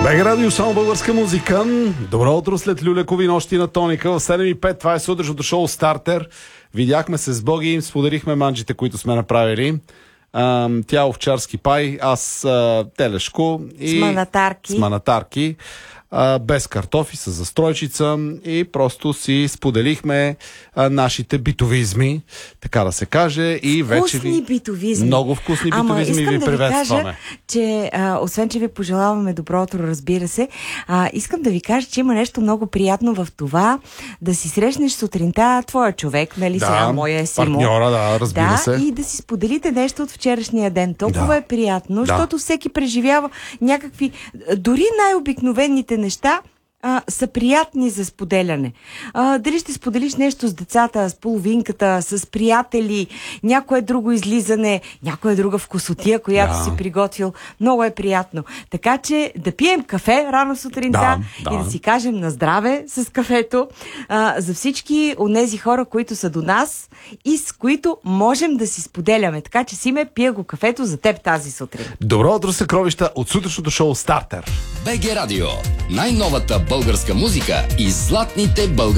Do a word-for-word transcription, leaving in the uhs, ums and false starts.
Бега радио, само българска музика. Добро утро след люлякови нощи на Тоника. В седем и пет, това е сутрешното шоу Стартер. Видяхме се с Боги, споделихме манджите, които сме направили. А, тя овчарски пай, аз а, телешко и с манатарки. С манатарки. А, без картофи, с застройчица и просто си споделихме а, нашите битовизми, така да се каже. И вкусни вече ви... битовизми. Много вкусни Ама битовизми искам ви да ви приветстваме. кажа, че а, освен, че ви пожелаваме добро утро, разбира се, а, искам да ви кажа, че има нещо много приятно в това да си срещнеш сутринта твоя човек, нали да, сега, моя е Симо. партньора, да, разбира да, се. И да си споделите нещо от вчерашния ден. Толкова да. е приятно, да. защото всеки преживява някакви, дори най-обикновените неща, А, са приятни за споделяне. А, дали ще споделиш нещо с децата, с половинката, с приятели, някое друго излизане, някоя друга вкусотия, която да. си приготвил. Много е приятно. Така че да пием кафе рано сутринта да, да. и да си кажем на здраве с кафето а, за всички онези хора, които са до нас и с които можем да си споделяме. Така че, Симе, пия го кафето за теб тази сутрин. Добро утро, съкровища от сутрешното шоу Стартер. БГ Радио. Най-новата българска музика и златните български